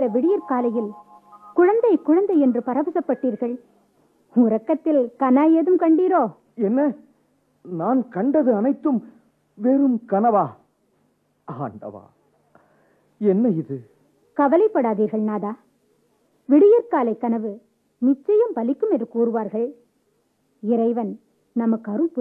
விடியற்காலையில் குழந்தை குழந்தை என்று பரவசப்பட்டீர்கள். உறக்கத்தில் கனா ஏதும் கண்டீரோ? என்ன, நான் கண்டது அனைத்தும் வெறும் கனவா? ஆண்டவா, என்ன இது? கவலைப்படாதீர்கள் நாதா. விடியற்காலை கனவு நிச்சயம் பலிக்கும் என்று கூறுவார்கள். இறைவன் நமக்கு அருள்